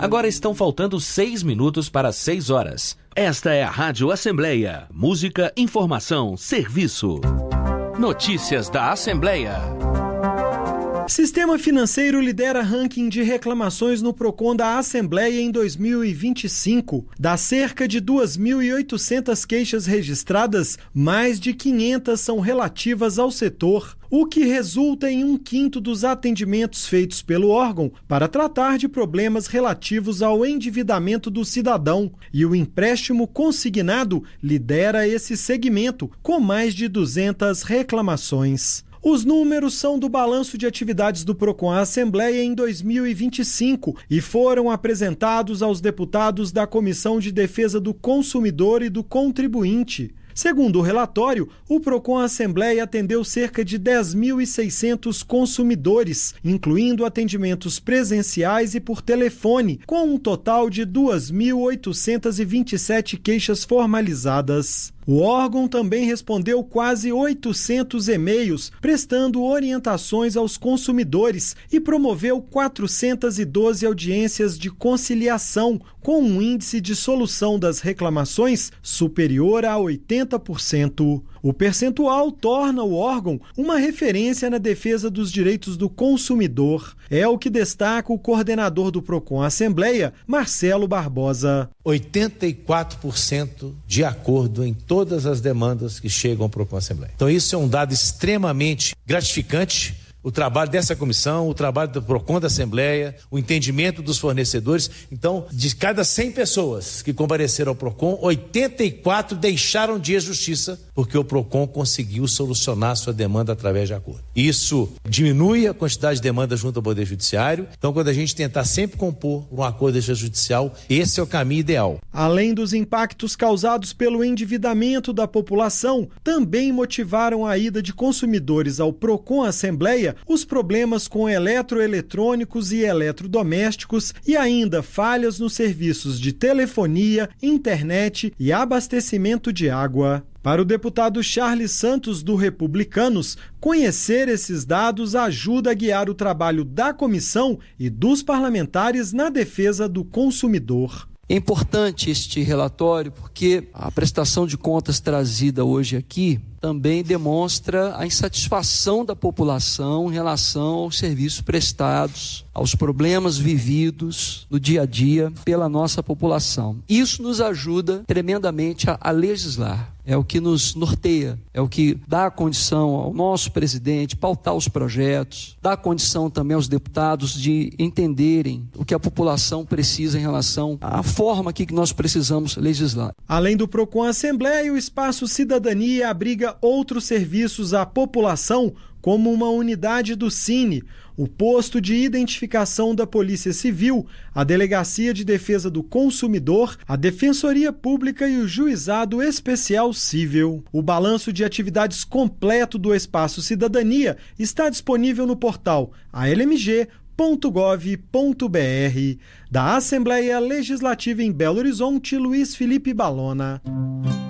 Agora estão faltando 6 minutos para 6 horas. Esta é a Rádio Assembleia. Música, informação, serviço. Notícias da Assembleia. Sistema Financeiro lidera ranking de reclamações no Procon da Assembleia em 2025. Das cerca de 2.800 queixas registradas, mais de 500 são relativas ao setor, o que resulta em 1/5 dos atendimentos feitos pelo órgão para tratar de problemas relativos ao endividamento do cidadão. E o empréstimo consignado lidera esse segmento, com mais de 200 reclamações. Os números são do balanço de atividades do Procon Assembleia em 2025 e foram apresentados aos deputados da Comissão de Defesa do Consumidor e do Contribuinte. Segundo o relatório, o Procon Assembleia atendeu cerca de 10.600 consumidores, incluindo atendimentos presenciais e por telefone, com um total de 2.827 queixas formalizadas. O órgão também respondeu quase 800 e-mails, prestando orientações aos consumidores e promoveu 412 audiências de conciliação, com um índice de solução das reclamações superior a 80%. O percentual torna o órgão uma referência na defesa dos direitos do consumidor. É o que destaca o coordenador do Procon Assembleia, Marcelo Barbosa. 84% de acordo em todas as demandas que chegam ao Procon Assembleia. Então isso é um dado extremamente gratificante. O trabalho dessa comissão, o trabalho do Procon da Assembleia, o entendimento dos fornecedores. Então, de cada 100 pessoas que compareceram ao Procon, 84 deixaram de ir à justiça porque o Procon conseguiu solucionar sua demanda através de acordo. Isso diminui a quantidade de demanda junto ao Poder Judiciário. Então, quando a gente tentar sempre compor um acordo extrajudicial, esse é o caminho ideal. Além dos impactos causados pelo endividamento da população, também motivaram a ida de consumidores ao Procon Assembleia os problemas com eletroeletrônicos e eletrodomésticos e ainda falhas nos serviços de telefonia, internet e abastecimento de água. Para o deputado Charles Santos, do Republicanos, conhecer esses dados ajuda a guiar o trabalho da comissão e dos parlamentares na defesa do consumidor. É importante este relatório porque a prestação de contas trazida hoje aqui também demonstra a insatisfação da população em relação aos serviços prestados, aos problemas vividos no dia a dia pela nossa população. Isso nos ajuda tremendamente a legislar. É o que nos norteia, é o que dá a condição ao nosso presidente pautar os projetos, dá a condição também aos deputados de entenderem o que a população precisa em relação à forma que nós precisamos legislar. Além do Procon Assembleia, o Espaço Cidadania abriga outros serviços à população, como uma unidade do Cine, o posto de identificação da Polícia Civil, a Delegacia de Defesa do Consumidor, a Defensoria Pública e o Juizado Especial Cível. O balanço de atividades completo do Espaço Cidadania está disponível no portal almg.gov.br. Da Assembleia Legislativa em Belo Horizonte, Luiz Felipe Balona.